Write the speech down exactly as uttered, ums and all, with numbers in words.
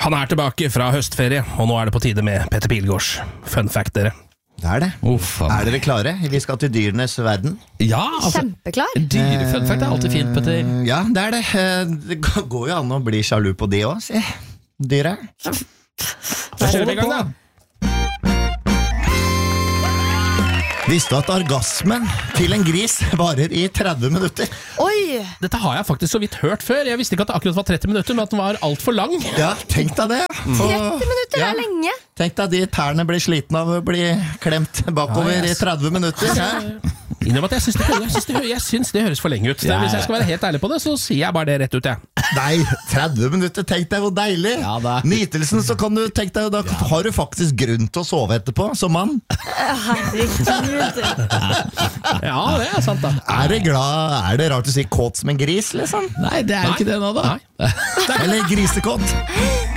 Han er tilbake fra høstferie, og nå er det på tide med Petter Pilgaards Fun Fact, dere. Det er det. Uffa. Er dere klare? Vi skal til dyrenes verden. Ja, altså, Kjempeklar. dyrefun fact er alltid fint, Petter. Eh, Ja, det er det. Eh, Det går jo an å bli sjalu på de også, se. Dyret. Da kjører vi i gang, da. Visste du at orgasmen til en gris varer i tretti minutter? Oi! Dette har jeg faktisk så vidt hørt før. Jeg visste ikke at det akkurat var tretti minutter, men at den var alt for lang. Ja, tenk deg det. tretti minutter Ja. er lenge. Tenk deg de tærne blir sliten av å bli klemt bakover Ja, jeg- i tretti minutter. Hæ? Innrøm at jeg syns det, jeg syns det, jeg syns det høres for lenge ut. Ja, ja. Hvis jeg skal være helt ærlig på det, så sier jeg bare det rett ut, jeg. Nei, tretti minutter, tenk deg hvor deilig. Ja, det er- Nytelsen, så kan du tenke deg, da har du faktisk grunn til å sove etterpå, som mann. Herregud. Ja, det er sant, da. Er det glad, er det rart å si kåt som en gris, liksom? Nei, det er jo ikke det nå, da. Nei. Eller grisekåt?